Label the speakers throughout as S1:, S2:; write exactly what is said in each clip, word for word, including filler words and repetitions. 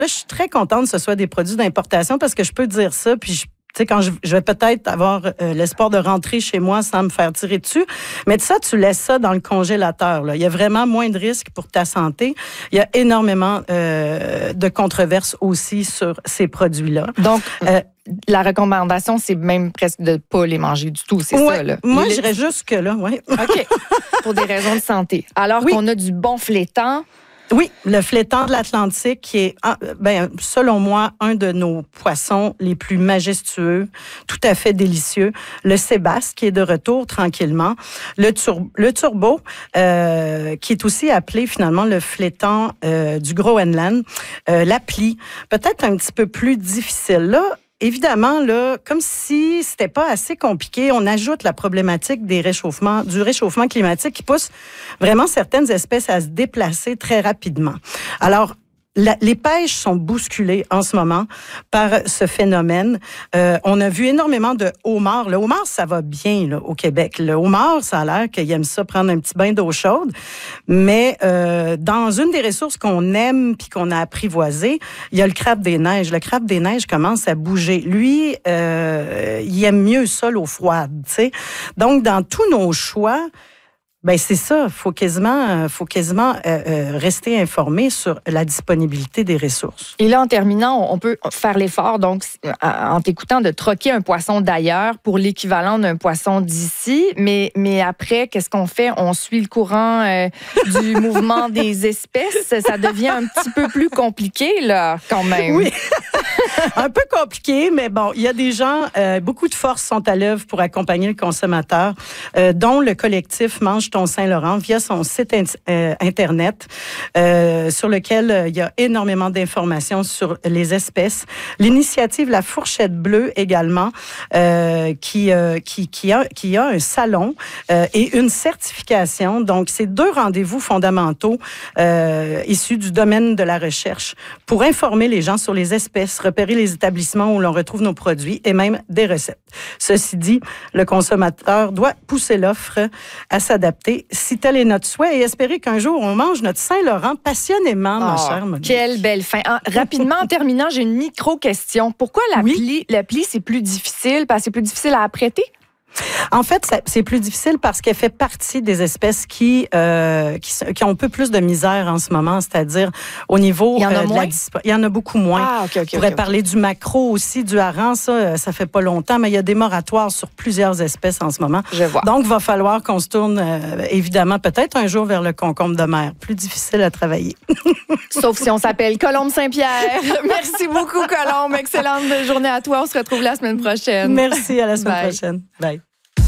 S1: Là, je suis très contente que ce soit des produits d'importation parce que je peux dire ça, puis je Tu sais, quand je, je vais peut-être avoir euh, l'espoir de rentrer chez moi sans me faire tirer dessus, mais ça, tu laisses ça dans le congélateur. Là. Il y a vraiment moins de risques pour ta santé. Il y a énormément euh, de controverses aussi sur ces produits-là.
S2: Donc, euh, la recommandation, c'est même presque de ne pas les manger du tout, c'est
S1: ouais,
S2: ça, là?
S1: Moi,
S2: les...
S1: j'irais jusque-là, oui.
S2: OK, pour des raisons de santé. Alors oui. qu'on a du bon flétan.
S1: Oui, le flétan de l'Atlantique qui est, ben, selon moi, un de nos poissons les plus majestueux, tout à fait délicieux. Le sébasse qui est de retour tranquillement. Le, tur- le turbo, euh, qui est aussi appelé finalement le flétan euh, du Groenland. Euh, l'appli, peut-être un petit peu plus difficile. Là, évidemment, là, comme si c'était pas assez compliqué, on ajoute la problématique des réchauffements, du réchauffement climatique qui pousse vraiment certaines espèces à se déplacer très rapidement. Alors, La, les pêches sont bousculées en ce moment par ce phénomène. Euh, on a vu énormément de homards. Le homard, ça va bien là, au Québec. Le homard, ça a l'air qu'il aime ça prendre un petit bain d'eau chaude. Mais euh, dans une des ressources qu'on aime puis qu'on a apprivoisées, il y a le crabe des neiges. Le crabe des neiges commence à bouger. Lui, euh, il aime mieux ça l'eau froide. T'sais. Donc, dans tous nos choix, ben c'est ça, faut quasiment, faut quasiment euh, euh, rester informé sur la disponibilité des ressources.
S2: Et là, en terminant, on peut faire l'effort, donc, en t'écoutant, de troquer un poisson d'ailleurs pour l'équivalent d'un poisson d'ici. Mais, mais après, qu'est-ce qu'on fait? On suit le courant euh, du mouvement des espèces. Ça devient un petit peu plus compliqué, là, quand même.
S1: Oui, un peu compliqué, mais bon, il y a des gens, euh, beaucoup de forces sont à l'œuvre pour accompagner le consommateur, euh, dont le collectif Mange ton Saint-Laurent via son site in- euh, Internet euh, sur lequel euh, il y a énormément d'informations sur les espèces. L'initiative La Fourchette Bleue également, euh, qui, euh, qui, qui, a, qui a un salon euh, et une certification. Donc, c'est deux rendez-vous fondamentaux euh, issus du domaine de la recherche pour informer les gens sur les espèces, repérer les établissements où l'on retrouve nos produits et même des recettes. Ceci dit, le consommateur doit pousser l'offre à s'adapter si tel est notre souhait et espérer qu'un jour, on mange notre Saint-Laurent passionnément, oh, ma chère Monique.
S2: Quelle belle fin. En, rapidement, en terminant, j'ai une micro-question. Pourquoi l'appli, oui? l'appli, c'est plus difficile? Parce que c'est plus difficile à apprêter?
S1: En fait, c'est plus difficile parce qu'elle fait partie des espèces qui, euh, qui, qui ont un peu plus de misère en ce moment, c'est-à-dire au niveau
S2: il y en a
S1: euh, de
S2: moins?
S1: la dispo- il y en a beaucoup moins.
S2: Ah, okay, okay,
S1: On pourrait
S2: okay,
S1: parler
S2: okay.
S1: du maquereau aussi, du hareng, ça, ça fait pas longtemps, mais il y a des moratoires sur plusieurs espèces en ce moment.
S2: Je vois.
S1: Donc, il va falloir qu'on se tourne, euh, évidemment, peut-être un jour vers le concombre de mer. Plus difficile à travailler.
S2: Sauf si on s'appelle Colombe Saint-Pierre. Merci beaucoup, Colombe. Excellente journée à toi. On se retrouve la semaine prochaine.
S1: Merci, à la semaine
S2: Bye.
S1: prochaine. Bye.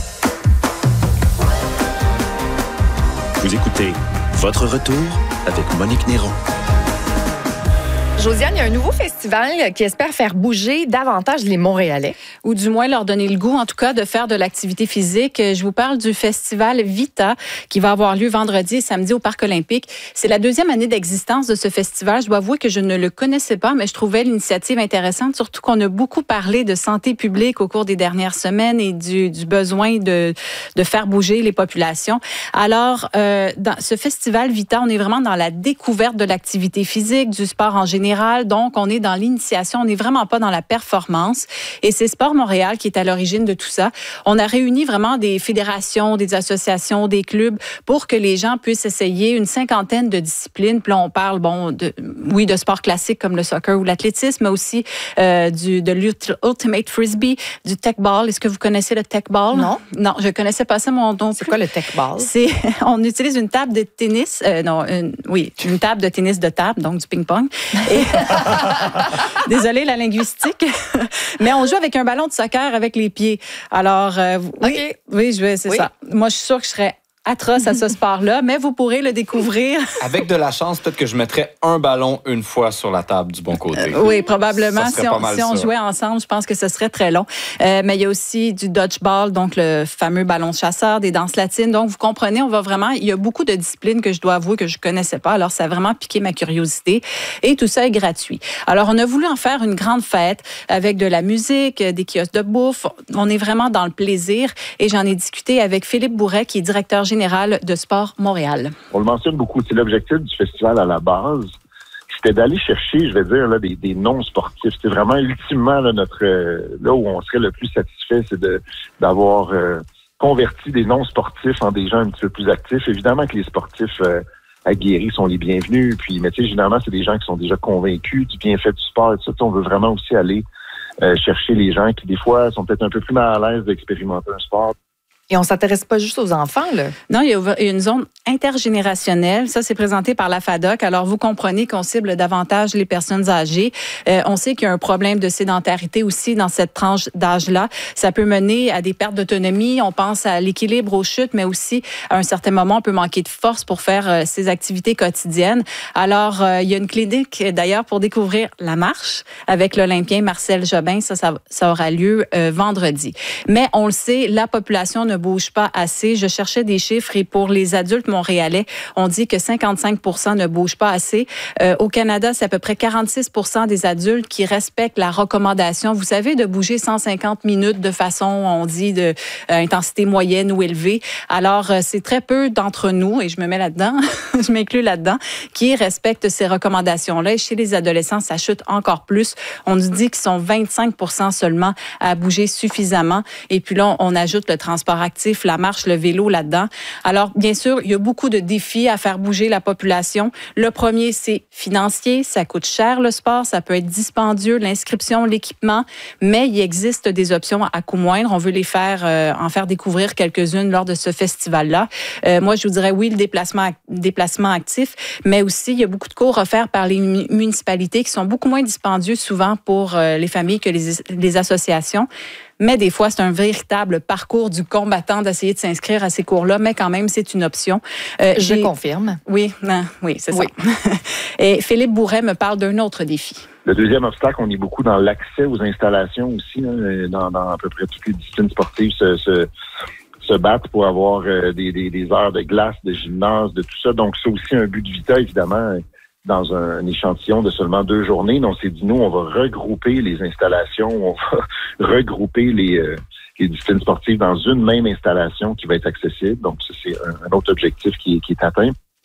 S3: Vous écoutez Votre Retour avec Monique Néron.
S2: Josiane, il y a un nouveau festival qui espère faire bouger davantage les Montréalais.
S4: Ou du moins leur donner le goût, en tout cas, de faire de l'activité physique. Je vous parle du festival Vita qui va avoir lieu vendredi et samedi au Parc olympique. C'est la deuxième année d'existence de ce festival. Je dois avouer que je ne le connaissais pas, mais je trouvais l'initiative intéressante, surtout qu'on a beaucoup parlé de santé publique au cours des dernières semaines et du, du besoin de, de faire bouger les populations. Alors, euh, dans ce festival Vita, on est vraiment dans la découverte de l'activité physique, du sport en général. Donc, on est dans l'initiation, on n'est vraiment pas dans la performance. Et c'est Sport Montréal qui est à l'origine de tout ça. On a réuni vraiment des fédérations, des associations, des clubs pour que les gens puissent essayer une cinquantaine de disciplines. Puis là, on parle, bon, de, oui, de sports classiques comme le soccer ou l'athlétisme, mais aussi euh, du, de l'Ultimate Frisbee, du tech ball. Est-ce que vous connaissez le tech ball?
S2: Non.
S4: Non, je connaissais pas ça, mon don.
S2: C'est quoi le tech ball?
S4: C'est, on utilise une table de tennis, euh, non, une, oui, une table de tennis de table, donc du ping-pong. Et désolée, la linguistique. Mais on joue avec un ballon de soccer avec les pieds. Alors, euh, oui,
S2: okay.
S4: oui, je vais, c'est
S2: oui.
S4: ça. Moi, je suis sûre que je serais atroce à ce sport-là, mais vous pourrez le découvrir.
S5: Avec de la chance, peut-être que je mettrais un ballon une fois sur la table du bon côté.
S4: Euh, oui, probablement. Si on, si on
S5: ça.
S4: jouait ensemble, je pense que ce serait très long. Euh, mais il y a aussi du dodgeball, donc le fameux ballon de chasseur, des danses latines. Donc, vous comprenez, on va vraiment... Il y a beaucoup de disciplines que je dois avouer que je connaissais pas. Alors, ça a vraiment piqué ma curiosité. Et tout ça est gratuit. Alors, on a voulu en faire une grande fête avec de la musique, des kiosques de bouffe. On est vraiment dans le plaisir. Et j'en ai discuté avec Philippe Bourret, qui est directeur général de Sport Montréal.
S6: On le mentionne beaucoup, c'est l'objectif du festival à la base, c'était d'aller chercher, je vais dire, là, des, des non-sportifs. C'est vraiment, ultimement, là, notre euh, là où on serait le plus satisfait, c'est de d'avoir euh, converti des non-sportifs en des gens un petit peu plus actifs. Évidemment que les sportifs euh, aguerris sont les bienvenus, puis, mais tu sais, généralement, c'est des gens qui sont déjà convaincus du bienfait du sport et tout ça. On veut vraiment aussi aller euh, chercher les gens qui, des fois, sont peut-être un peu plus mal à l'aise d'expérimenter un sport.
S2: Et on s'intéresse pas juste aux enfants, là.
S4: Non, il y a une zone intergénérationnelle. Ça, c'est présenté par la FADOC. Alors, vous comprenez qu'on cible davantage les personnes âgées. Euh, on sait qu'il y a un problème de sédentarité aussi dans cette tranche d'âge-là. Ça peut mener à des pertes d'autonomie. On pense à l'équilibre, aux chutes, mais aussi, à un certain moment, on peut manquer de force pour faire euh, ses activités quotidiennes. Alors, euh, il y a une clinique, d'ailleurs, pour découvrir la marche avec l'Olympien Marcel Jobin. Ça, ça, ça aura lieu euh, vendredi. Mais on le sait, la population ne bouge pas assez. Je cherchais des chiffres et pour les adultes montréalais, on dit que cinquante-cinq pour cent ne bougent pas assez. Euh, au Canada, c'est à peu près quarante-six pour cent des adultes qui respectent la recommandation, vous savez, de bouger cent cinquante minutes de façon, on dit, de euh, intensité moyenne ou élevée. Alors, euh, c'est très peu d'entre nous, et je me mets là-dedans, je m'inclus là-dedans, qui respectent ces recommandations-là. Et chez les adolescents, ça chute encore plus. On nous dit qu'ils sont vingt-cinq pour cent seulement à bouger suffisamment. Et puis là, on, on ajoute le transport actif, la marche, le vélo là-dedans. Alors, bien sûr, il y a beaucoup de défis à faire bouger la population. Le premier, c'est financier. Ça coûte cher, le sport. Ça peut être dispendieux, l'inscription, l'équipement. Mais il existe des options à coût moindre. On veut les faire, euh, en faire découvrir quelques-unes lors de ce festival-là. Euh, moi, je vous dirais, oui, le déplacement, déplacement actif, mais aussi, il y a beaucoup de cours offerts par les municipalités qui sont beaucoup moins dispendieux souvent pour euh, les familles que les, les associations. Mais des fois, c'est un véritable parcours du combattant d'essayer de s'inscrire à ces cours-là, mais quand même, c'est une option.
S2: Euh, Je confirme.
S4: Oui, non, oui, c'est oui. ça. Et Philippe Bourret me parle d'un autre défi.
S6: Le deuxième obstacle, on est beaucoup dans l'accès aux installations aussi, hein, dans, dans à peu près toutes les disciplines sportives se, se, se battent pour avoir euh, des, des, des heures de glace, de gymnase, de tout ça. Donc, c'est aussi un but de Vita, évidemment, dans un, un échantillon de seulement deux journées. Donc, on s'est dit, nous, on va regrouper les installations, on va regrouper les, euh, les disciplines sportives dans une même installation qui va être accessible. Donc, ça, c'est un, un autre objectif qui, qui est atteint.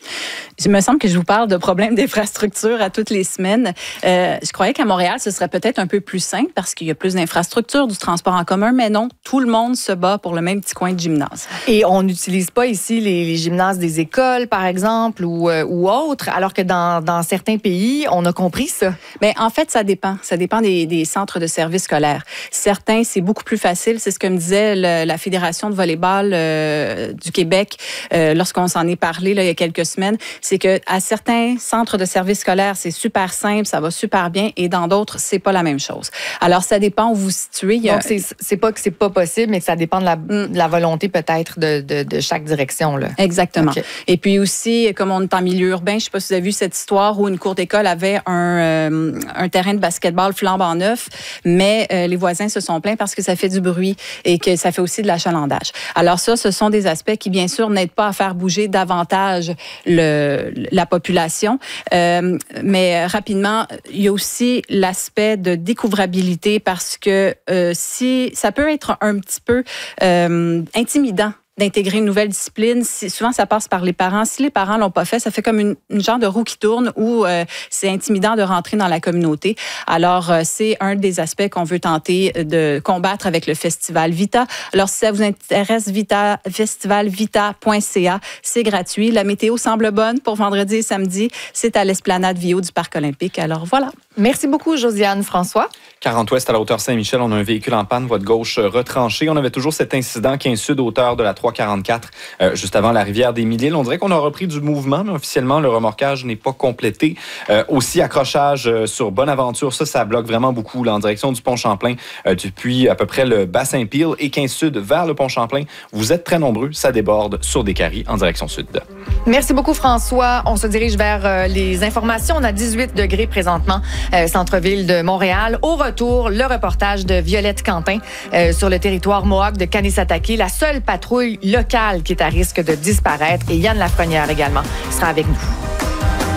S4: Il me semble que je vous parle de problèmes d'infrastructure à toutes les semaines. Euh, je croyais qu'à Montréal, ce serait peut-être un peu plus simple parce qu'il y a plus d'infrastructures, du transport en commun, mais non, tout le monde se bat pour le même petit coin de gymnase.
S2: Et on n'utilise pas ici les, les gymnases des écoles, par exemple, ou, euh, ou autres, alors que dans, dans certains pays, on a compris ça.
S4: Bien, en fait, ça dépend. Ça dépend des, des centres de services scolaires. Certains, c'est beaucoup plus facile. C'est ce que me disait le, la Fédération de volleyball euh, du Québec euh, lorsqu'on s'en est parlé là, il y a quelques semaines. C'est que à certains centres de services scolaires, c'est super simple, ça va super bien, et dans d'autres, c'est pas la même chose. Alors, ça dépend où vous vous situez.
S2: Donc, c'est, c'est pas que c'est pas possible, mais que ça dépend de la, de la volonté peut-être de, de, de chaque direction, là.
S4: Exactement.
S2: Okay.
S4: Et puis aussi, comme on est en milieu urbain, je sais pas si vous avez vu cette histoire où une cour d'école avait un, euh, un terrain de basketball flambant neuf, mais euh, les voisins se sont plaints parce que ça fait du bruit et que ça fait aussi de l'achalandage. Alors ça, ce sont des aspects qui, bien sûr, n'aident pas à faire bouger davantage le, la population. Euh, mais rapidement, il y a aussi l'aspect de découvrabilité parce que euh, si ça peut être un petit peu euh, intimidant d'intégrer une nouvelle discipline. Si, souvent, ça passe par les parents. Si les parents l'ont pas fait, ça fait comme une, une genre de roue qui tourne où euh, c'est intimidant de rentrer dans la communauté. Alors, euh, c'est un des aspects qu'on veut tenter de combattre avec le Festival Vita. Alors, si ça vous intéresse, Vita, festival vita point c a, c'est gratuit. La météo semble bonne pour vendredi et samedi. C'est à l'Esplanade Vio du Parc olympique. Alors, voilà.
S2: Merci beaucoup, Josiane. François?
S5: quarante ouest à la hauteur Saint-Michel, on a un véhicule en panne, voie de gauche retranchée. On avait toujours cet incident quinze sud, hauteur de la trois quarante-quatre, euh, juste avant la rivière des Mille-Îles. On dirait qu'on a repris du mouvement, mais officiellement, le remorquage n'est pas complété. Euh, aussi, accrochage euh, sur Bonaventure, ça, ça bloque vraiment beaucoup là, en direction du Pont-Champlain, euh, depuis à peu près le Bas-Saint-Peel et quinze sud vers le Pont-Champlain. Vous êtes très nombreux, ça déborde sur des caries en direction sud.
S2: Merci beaucoup, François. On se dirige vers euh, les informations. On a dix-huit degrés présentement, euh, centre-ville de Montréal. Au retour, le reportage de Violette Quentin euh, sur le territoire Mohawk de Kanesatake, la seule patrouille locale qui est à risque de disparaître. Et Yann Lafrenière également sera avec nous.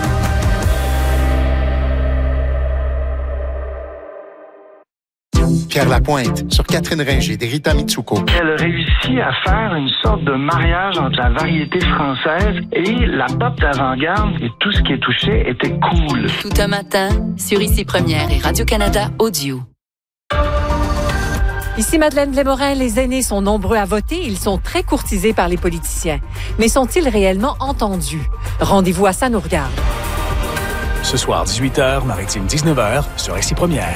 S7: Pierre Pierre Lapointe, sur Catherine Ringer d'Erita Mitsuko.
S8: Elle réussit à faire une sorte de mariage entre la variété française et la pop d'avant-garde, et tout ce qui est touché était cool.
S9: Tout un matin, sur Ici Première et Radio-Canada Audio.
S10: Ici Madeleine Blais-Morin, les aînés sont nombreux à voter, ils sont très courtisés par les politiciens. Mais sont-ils réellement entendus? Rendez-vous à Ça nous regarde.
S11: Ce soir, dix-huit heures, Maritime dix-neuf heures, sur Ici Première.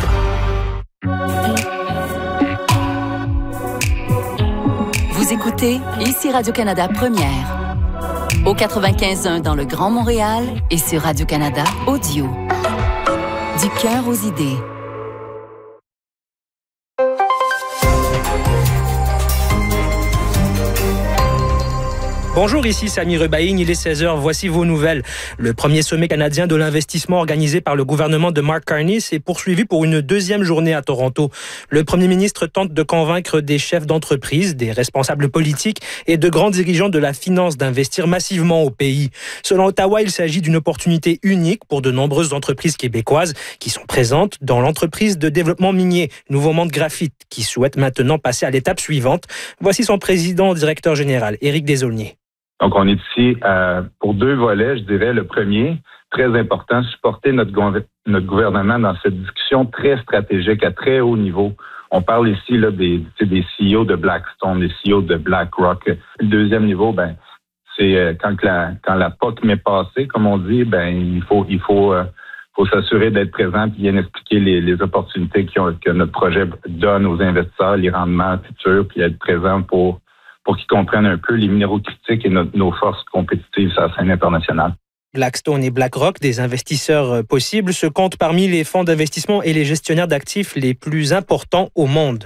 S9: Vous écoutez Ici Radio-Canada Première. Au quatre-vingt-quinze point un dans le Grand Montréal et sur Radio-Canada Audio. Du cœur aux idées.
S12: Bonjour, ici Samy Rebaïgne, il est seize heures, voici vos nouvelles. Le premier sommet canadien de l'investissement organisé par le gouvernement de Mark Carney s'est poursuivi pour une deuxième journée à Toronto. Le premier ministre tente de convaincre des chefs d'entreprise, des responsables politiques et de grands dirigeants de la finance d'investir massivement au pays. Selon Ottawa, il s'agit d'une opportunité unique pour de nombreuses entreprises québécoises qui sont présentes dans l'entreprise de développement minier Nouveau Monde Graphite, qui souhaite maintenant passer à l'étape suivante. Voici son président directeur général, Éric Desaulniers.
S13: Donc, on est ici euh, pour deux volets, je dirais. Le premier, très important, supporter notre, gouver- notre gouvernement dans cette discussion très stratégique à très haut niveau. On parle ici là, des, des C E O de Blackstone, des C E O de BlackRock. Le deuxième niveau, ben, c'est euh, quand la quand la P O C m'est passée, comme on dit, ben il faut il faut euh, faut s'assurer d'être présent et bien expliquer les, les opportunités qui ont, que notre projet donne aux investisseurs, les rendements futurs, puis être présent pour pour qu'ils comprennent un peu les minéraux critiques et no- nos forces compétitives sur la scène internationale.
S12: Blackstone et BlackRock, des investisseurs possibles, se comptent parmi les fonds d'investissement et les gestionnaires d'actifs les plus importants au monde.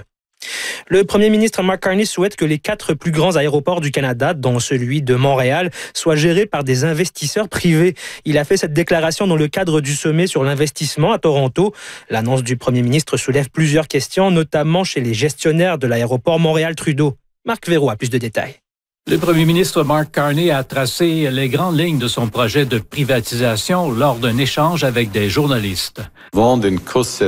S12: Le premier ministre Mark Carney souhaite que les quatre plus grands aéroports du Canada, dont celui de Montréal, soient gérés par des investisseurs privés. Il a fait cette déclaration dans le cadre du sommet sur l'investissement à Toronto. L'annonce du premier ministre soulève plusieurs questions, notamment chez les gestionnaires de l'aéroport Montréal-Trudeau. Marc Véro a plus de détails.
S14: Le premier ministre Mark Carney a tracé les grandes lignes de son projet de privatisation lors d'un échange avec des journalistes.
S15: Vendre une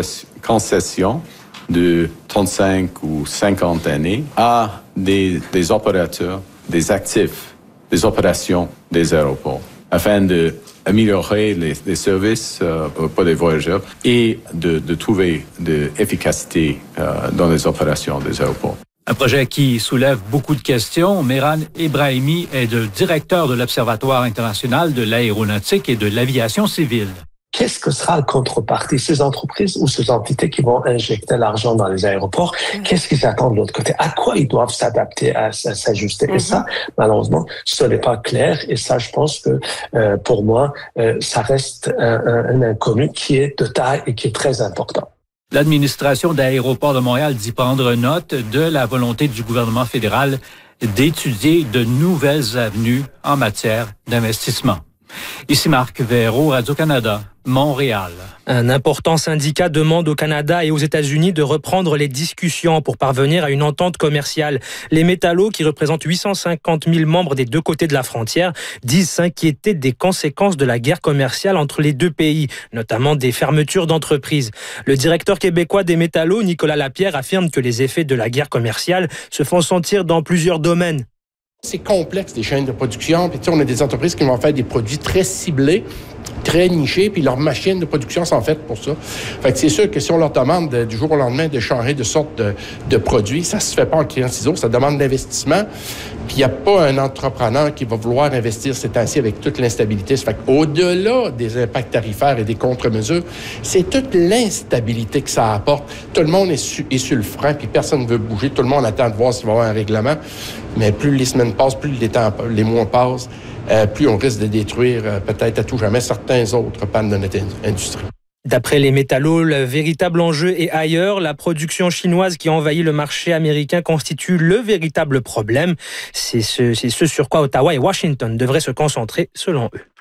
S15: concession de trente-cinq ou cinquante années à des, des opérateurs, des actifs, des opérations des aéroports, afin d'améliorer les, les services euh, pour les voyageurs et de, de trouver de l'efficacité euh, dans les opérations des aéroports.
S14: Un projet qui soulève beaucoup de questions. Mehran Ebrahimi est le directeur de l'Observatoire international de l'aéronautique et de l'aviation civile.
S16: Qu'est-ce que sera la contrepartie? Ces entreprises ou ces entités qui vont injecter l'argent dans les aéroports, qu'est-ce qu'ils attendent de l'autre côté? À quoi ils doivent s'adapter, à, à s'ajuster? Mm-hmm. Et ça, malheureusement, ce n'est pas clair. Et ça, je pense que euh, pour moi, euh, ça reste un, un, un inconnu qui est de taille et qui est très important.
S14: L'administration d'Aéroports de Montréal dit prendre note de la volonté du gouvernement fédéral d'étudier de nouvelles avenues en matière d'investissement. Ici Marc Véro, Radio-Canada, Montréal.
S12: Un important syndicat demande au Canada et aux États-Unis de reprendre les discussions pour parvenir à une entente commerciale. Les métallos, qui représentent huit cent cinquante mille membres des deux côtés de la frontière, disent s'inquiéter des conséquences de la guerre commerciale entre les deux pays, notamment des fermetures d'entreprises. Le directeur québécois des métallos, Nicolas Lapierre, affirme que les effets de la guerre commerciale se font sentir dans plusieurs domaines.
S17: C'est complexe, les chaînes de production. Puis, on a des entreprises qui vont faire des produits très ciblés, très nichés, puis leurs machines de production sont faites pour ça. Fait que c'est sûr que si on leur demande de, du jour au lendemain de changer de sorte de, de produits, ça se fait pas en criant ciseaux, ça demande d'investissement. Puis il n'y a pas un entrepreneur qui va vouloir investir ces temps-ci avec toute l'instabilité. Ça fait qu'au-delà des impacts tarifaires et des contre-mesures, c'est toute l'instabilité que ça apporte. Tout le monde est, su, est sur le frein, puis personne ne veut bouger. Tout le monde attend de voir s'il va y avoir un règlement. Mais plus les semaines passent, plus les, temps, les mois passent, euh, plus on risque de détruire euh, peut-être à tout jamais certains autres pans de notre industrie.
S12: D'après les métallos, le véritable enjeu est ailleurs. La production chinoise qui envahit le marché américain constitue le véritable problème. C'est ce, c'est ce sur quoi Ottawa et Washington devraient se concentrer, selon eux.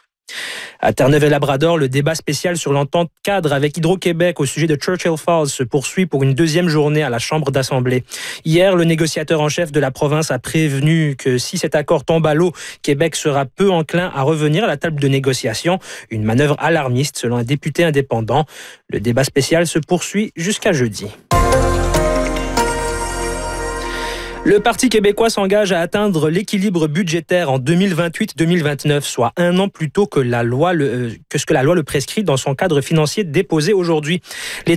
S12: À Terre-Neuve-et-Labrador, le débat spécial sur l'entente cadre avec Hydro-Québec au sujet de Churchill Falls se poursuit pour une deuxième journée à la Chambre d'Assemblée. Hier, le négociateur en chef de la province a prévenu que si cet accord tombe à l'eau, Québec sera peu enclin à revenir à la table de négociation. Une manœuvre alarmiste selon un député indépendant. Le débat spécial se poursuit jusqu'à jeudi. Le Parti québécois s'engage à atteindre l'équilibre budgétaire en deux mille vingt-huit deux mille vingt-neuf, soit un an plus tôt que, la loi le, que ce que la loi le prescrit dans son cadre financier déposé aujourd'hui. Les